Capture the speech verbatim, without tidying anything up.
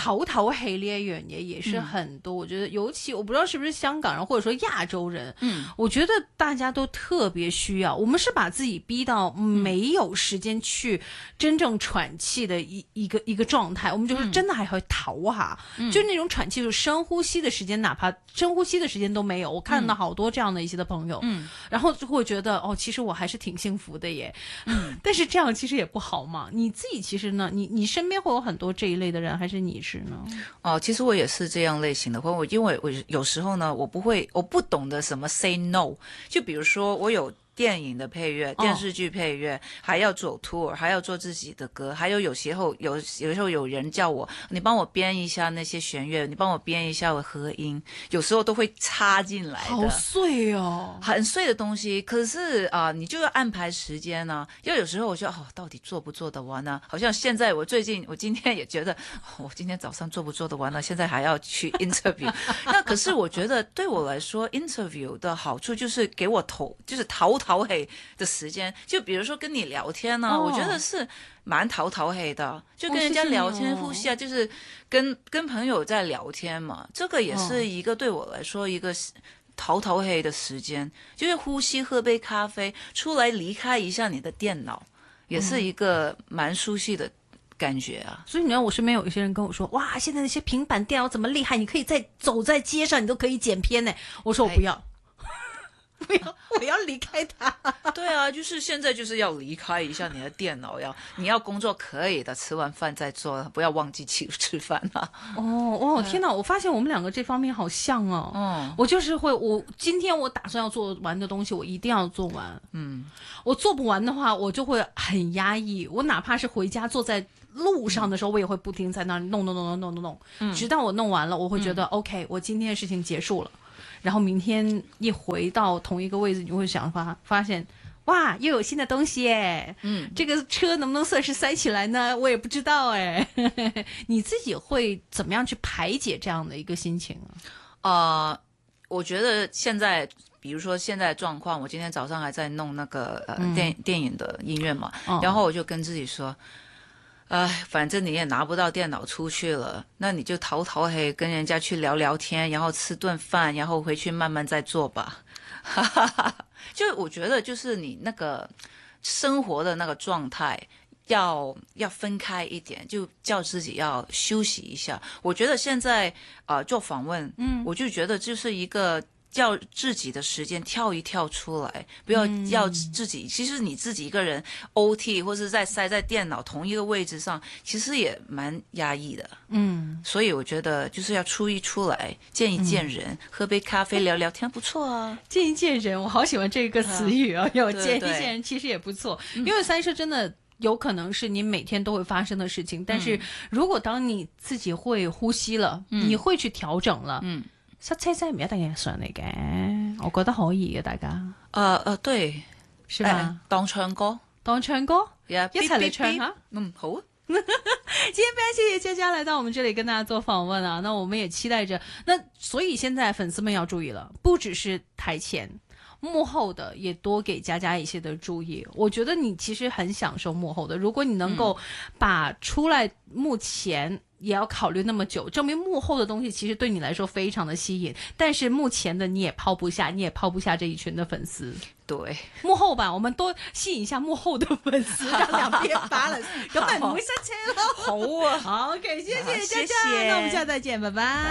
唞唞氣呢一樣嘢也是很多、嗯、我覺得尤其我不知道是不是香港人或者說亞洲人，嗯，我覺得大家都特別需要，我們是把自己逼到沒有時間去真正喘氣的一一個一個狀態，我們就是真的還會唞下、嗯、就那種喘氣就深呼吸的時間，哪怕深呼吸的時間都沒有，我看到好多這樣的一些的朋友，嗯，然後就會覺得哦，其實我還是挺幸福的耶，嗯，但是這樣其實也不好嘛，你自己其實呢，你你身邊會有很多這一類的人，還是你是呢？ 哦，其實我也是這樣類型的，我因為我有時候呢，我不會，我不懂得什麼 say no， 就比如說我有電影的配樂、電視劇配樂、哦、還要做 tour， 還要做自己的歌，還有有時候有有時候有人叫我，你幫我編一下那些弦樂，你幫我編一下我和音，有時候都會插進來的， 好碎哦， 很碎的東西。可是啊、呃，你就要安排時間呢、啊，因為有時候我覺得哦，到底做不做得完呢？好像現在我最近我今天也覺得，哦、我今天早上做不做得完呢？現在還要去 interview， 那可是我覺得對我來說，interview 的好處就是給我頭就是頭頭。討氣的時間，就比如說跟你聊天呢、啊，哦、我覺得是蠻討討氣的，就跟人家聊天呼吸啊，就是跟跟朋友在聊天嘛，這個也是一個對我來說一個討討氣的時間，就是呼吸，喝杯咖啡，出來離開一下你的電腦，也是一個蠻舒適的感覺啊。 所以你知道我身邊有一些人跟我說，哇，現在那些平板電腦怎麼厲害，你可以在走在街上你都可以剪片呢，我說我不要。不要，我要離開它。 對啊，就是現在就是要離開一下你的電腦，要你要工作可以的，吃完飯再做，不要忘記去吃飯啊。 哦哦，天哪！我發現我們兩個這方面好像哦。嗯，我就是會，我今天我打算要做完的東西，我一定要做完。嗯，我做不完的話，我就會很壓抑。我哪怕是回家坐在路上的時候，我也會不停在那弄弄弄弄弄弄弄，嗯、直到我弄完了，我會覺得、嗯、OK，我今天的事情結束了。然後明天一回到同一個位置，你會想發發現，哇，又有新的東西耶！嗯，這個車能不能算是塞起來呢？我也不知道哎。你自己會怎麼樣去排解這樣的一個心情啊？ 呃，我覺得現在，比如說現在的狀況，我今天早上還在弄那個呃、嗯、電電影的音樂嘛，哦、然後我就跟自己說。唉，反正你也拿不到電腦出去了，那你就討討氣，跟人家去聊聊天，然後吃頓飯，然後回去慢慢再做吧。就我覺得，就是你那個生活的那個狀態要要分開一點，就叫自己要休息一下。我覺得現在啊、呃、做訪問，嗯，我就覺得就是一個。叫自己的時間跳一跳出來，不要要自己。嗯、其實你自己一個人 O T 或者在塞在電腦同一個位置上，其實也蠻壓抑的。嗯，所以我覺得就是要出一出來，見一見人，嗯、喝杯咖啡聊聊天，不錯啊。見一見人，我好喜歡這個詞語啊！有見一見人，其實也不錯。嗯、因為三叔真的有可能是你每天都會發生的事情，嗯、但是如果當你自己會呼吸了，嗯、你會去調整了，嗯。塞車真係唔一定係上嚟嘅，我覺得可以嘅，大家。 呃呃，對， 是吧？呃、 當唱歌， 當唱歌，一齊嚟唱下。 嗯，好。 今天非常謝謝佳佳來到我們這裡跟大家做訪問啊，那我們也期待着。那所以現在粉絲們要注意了，不只是台前。幕後的也多給佳佳一些的注意，我覺得你其實很享受幕後的。如果你能夠把出來幕前也要考慮那麼久，證明幕後的東西其實對你來說非常的吸引，但是目前的你也拋不下，你也拋不下這一群的粉絲。對，幕後吧，我們多吸引一下幕後的粉絲，讓兩邊 balance，咁咪唔會塞車咯。好啊，好，OK，謝謝佳佳，那我們下次再見，拜拜。